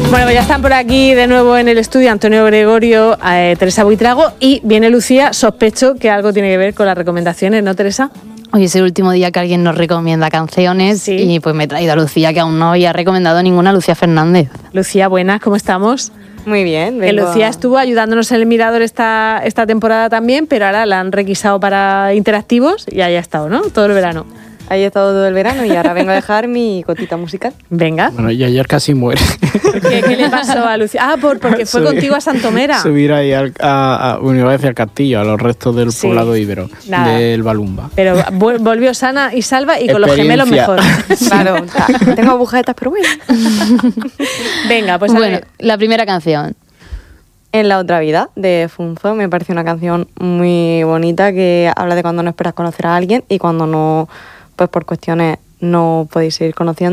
Bueno, pues ya están por aquí de nuevo en el estudio Antonio Gregorio, Teresa Buitrago, y viene Lucía. Sospecho que algo tiene que ver con las recomendaciones, ¿no, Teresa? Hoy es el último día que alguien nos recomienda canciones, sí. Y pues me he traído a Lucía, que aún no había recomendado ninguna, Lucía Fernández. Lucía, buenas, ¿cómo estamos? Muy bien. Que Lucía estuvo ayudándonos en el Mirador esta temporada también, pero ahora la han requisado para interactivos y ahí ha estado, ¿no? Todo el verano. Ahí he estado todo el verano y ahora vengo a dejar mi cotita musical. Venga. Bueno, y ayer casi muere. ¿Qué le pasó a Lucía? Ah, porque fue contigo a Santomera. Subir ahí iba a decir al castillo, a los restos del poblado íbero, del Balumba. Pero volvió sana y salva y con los gemelos mejor. Claro, tengo agujetas, pero bueno. Venga, pues bueno, la primera canción. En la otra vida, de Funzo, me parece una canción muy bonita que habla de cuando no esperas conocer a alguien y cuando no, pues por cuestiones no podéis seguir conociendo.